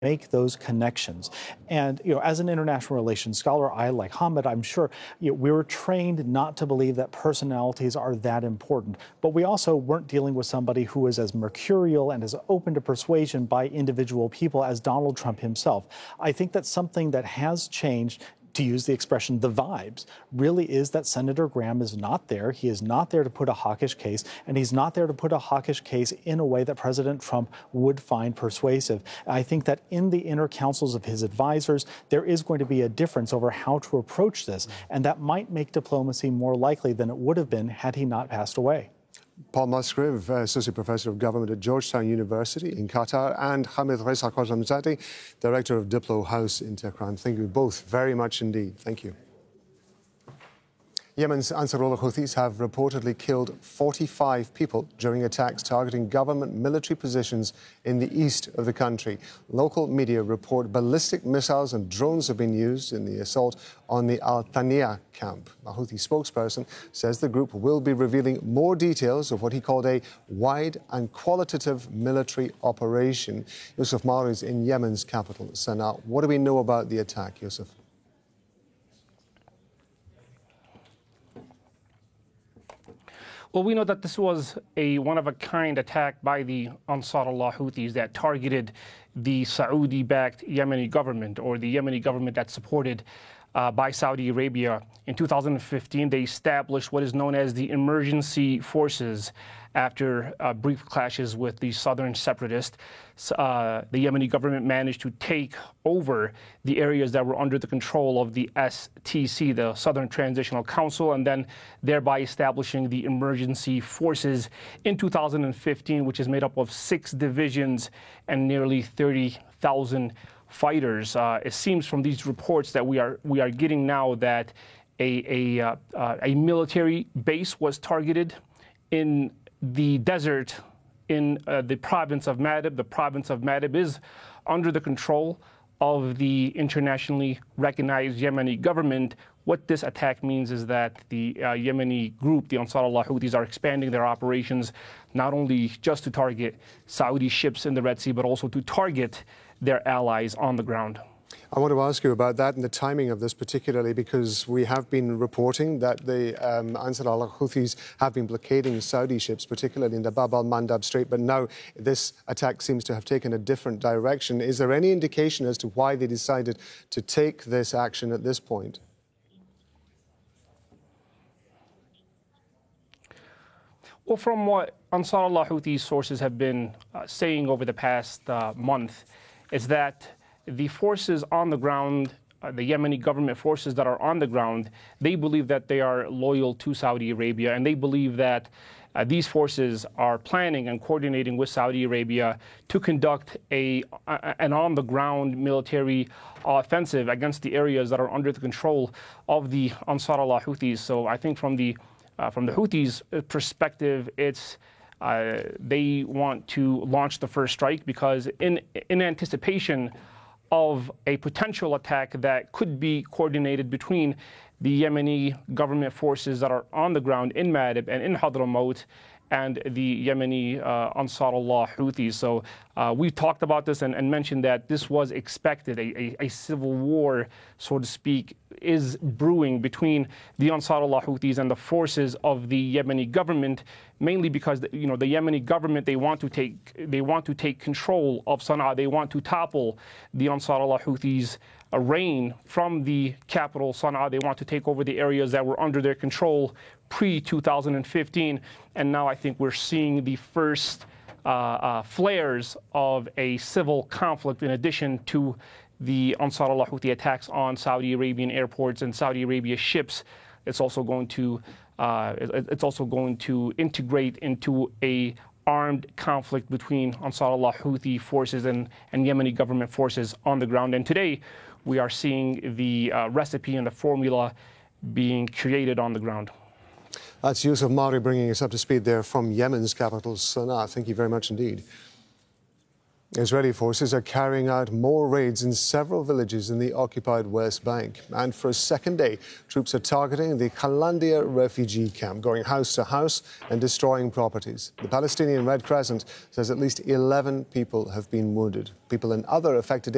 make those connections. And, as an international relations scholar, I, like Hamid, I'm sure, we were trained not to believe that personalities are that important. But we also weren't dealing with somebody who is as mercurial and as open to persuasion by individual people as Donald Trump himself. I think that something that has changed, to use the expression, the vibes, really is that Senator Graham is not there. He is not there to put a hawkish case, and he's not there to put a hawkish case in a way that President Trump would find persuasive. I think that in the inner councils of his advisors, there is going to be a difference over how to approach this, and that might make diplomacy more likely than it would have been had he not passed away. Paul Musgrave, Associate Professor of Government at Georgetown University in Qatar, and Hamid Reza Khorramzadeh, Director of Diplo House in Tehran. Thank you both very much indeed. Thank you. Yemen's Ansarullah Houthis have reportedly killed 45 people during attacks targeting government military positions in the east of the country. Local media report ballistic missiles and drones have been used in the assault on the Al Thaniya camp. A Houthi spokesperson says the group will be revealing more details of what he called a wide and qualitative military operation. Yusuf Mauri is in Yemen's capital, Sana'a. What do we know about the attack, Yusuf? Well, we know that this was a one-of-a-kind attack by the Ansarullah Houthis that targeted the Saudi-backed Yemeni government, or the Yemeni government that's supported by Saudi Arabia. In 2015, they established what is known as the emergency forces after brief clashes with the southern separatists. The Yemeni government managed to take over the areas that were under the control of the STC, the Southern Transitional Council, and then thereby establishing the emergency forces in 2015, which is made up of 6 divisions and nearly 30,000 fighters. It seems from these reports that we are getting now that a military base was targeted in the desert in the province of Ma'rib. The province of Ma'rib is under the control of the internationally recognized Yemeni government. What this attack means is that the Yemeni group, the Ansarullah Houthis, are expanding their operations not only just to target Saudi ships in the Red Sea, but also to target their allies on the ground. I want to ask you about that and the timing of this particularly, because we have been reporting that the Ansarullah Houthis have been blockading Saudi ships, particularly in the Bab al-Mandab Strait, but now this attack seems to have taken a different direction. Is there any indication as to why they decided to take this action at this point? Well, from what Ansarullah Houthi sources have been saying over the past month, is that the forces on the ground, the Yemeni government forces that are on the ground, they believe that they are loyal to Saudi Arabia, and they believe that these forces are planning and coordinating with Saudi Arabia to conduct an on-the-ground military offensive against the areas that are under the control of the Ansarullah Houthis. So I think from the Houthis' perspective, it's they want to launch the first strike because in anticipation of a potential attack that could be coordinated between the Yemeni government forces that are on the ground in Ma'rib and in Hadramaut and the Yemeni Ansarullah Houthis. So we talked about this and mentioned that this was expected. A civil war, so to speak, is brewing between the Ansarullah Houthis and the forces of the Yemeni government, mainly because the Yemeni government, they want to take control of Sana'a. They want to topple the Ansarullah Houthis' reign from the capital Sana'a. They want to take over the areas that were under their control pre-2015, and now I think we're seeing the first flares of a civil conflict in addition to the Ansarullah Houthi attacks on Saudi Arabian airports and Saudi Arabia ships. It's also going to integrate into a armed conflict between Ansarullah Houthi forces and Yemeni government forces on the ground. And today we are seeing the recipe and the formula being created on the ground. That's Yusuf Mauri bringing us up to speed there from Yemen's capital, Sana'a. Thank you very much indeed. Israeli forces are carrying out more raids in several villages in the occupied West Bank. And for a second day, troops are targeting the Qalandia refugee camp, going house to house and destroying properties. The Palestinian Red Crescent says at least 11 people have been wounded. People in other affected areas